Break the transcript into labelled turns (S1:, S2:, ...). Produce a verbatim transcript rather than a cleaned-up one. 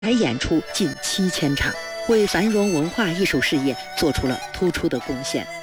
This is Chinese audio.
S1: 台演出近七千场，为繁荣文化艺术事业做出了突出的贡献。